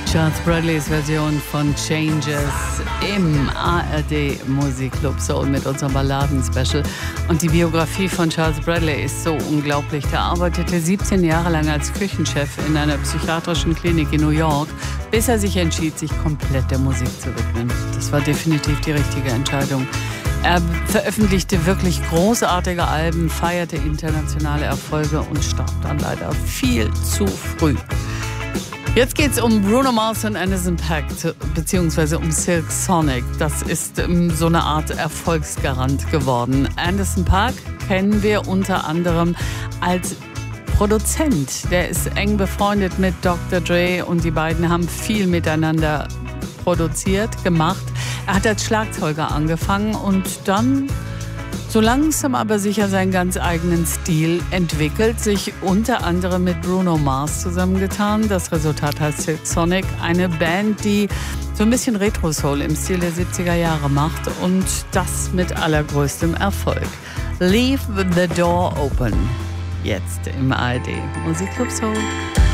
Charles Bradleys Version von Changes im ARD Musikclub Soul mit unserem Balladen-Special. Und die Biografie von Charles Bradley ist so unglaublich. Der arbeitete 17 Jahre lang als Küchenchef in einer psychiatrischen Klinik in New York, bis er sich entschied, sich komplett der Musik zu widmen. Das war definitiv die richtige Entscheidung. Er veröffentlichte wirklich großartige Alben, feierte internationale Erfolge und starb dann leider viel zu früh. Jetzt geht es um Bruno Mars und Anderson .Paak, beziehungsweise um Silk Sonic. Das ist so eine Art Erfolgsgarant geworden. Anderson .Paak kennen wir unter anderem als Produzent. Der ist eng befreundet mit Dr. Dre und die beiden haben viel miteinander produziert, gemacht. Er hat als Schlagzeuger angefangen und dann so langsam aber sicher seinen ganz eigenen Stil entwickelt, sich unter anderem mit Bruno Mars zusammengetan. Das Resultat heißt Silk Sonic, eine Band, die so ein bisschen Retro-Soul im Stil der 70er Jahre macht und das mit allergrößtem Erfolg. Leave the Door Open. Jetzt im ARD Musikclub Soul.